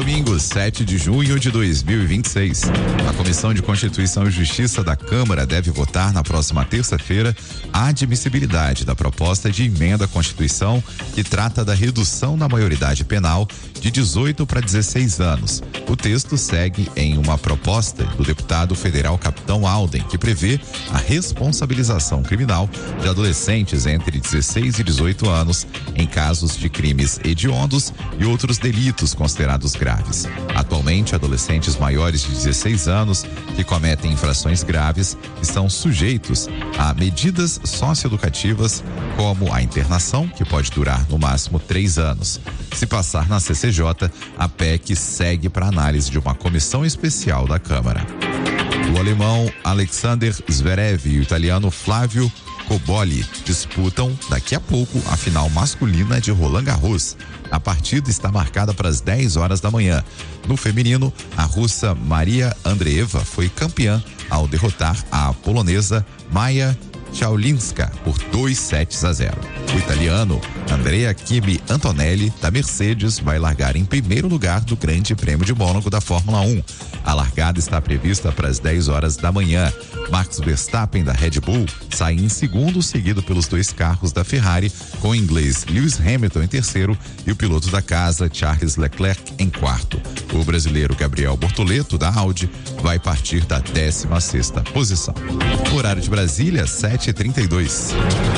Domingo, 7 de junho de 2026. A Comissão de Constituição e Justiça da Câmara deve votar na próxima terça-feira a admissibilidade da proposta de emenda à Constituição que trata da redução da maioridade penal de 18 para 16 anos. O texto segue em uma proposta do deputado federal Capitão Alden, que prevê a responsabilização criminal de adolescentes entre 16 e 18 anos em casos de crimes hediondos e outros delitos considerados graves. Atualmente, adolescentes maiores de 16 anos que cometem infrações graves estão sujeitos a medidas socioeducativas, como a internação, que pode durar no máximo 3 anos. Se passar na CCJ, a PEC segue para análise de uma comissão especial da Câmara. O alemão Alexander Zverev e o italiano Flávio Cobolli disputam daqui a pouco a final masculina de Roland Garros. A partida está marcada para as 10 horas da manhã. No feminino, a russa Maria Andreeva foi campeã ao derrotar a polonesa Maja Czaulinska por 2-0. O italiano Andrea Kimi Antonelli, da Mercedes, vai largar em primeiro lugar do Grande Prêmio de Mônaco da Fórmula 1. A largada está prevista para as 10 horas da manhã. Max Verstappen, da Red Bull, sai em segundo, seguido pelos 2 carros da Ferrari, com o inglês Lewis Hamilton em terceiro e o piloto da casa, Charles Leclerc, em quarto. O brasileiro Gabriel Bortoleto, da Audi, vai partir da 16ª posição. Horário de Brasília, 7h32.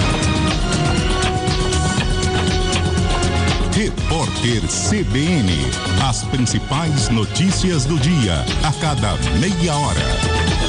Repórter CBN. As principais notícias do dia, a cada meia hora.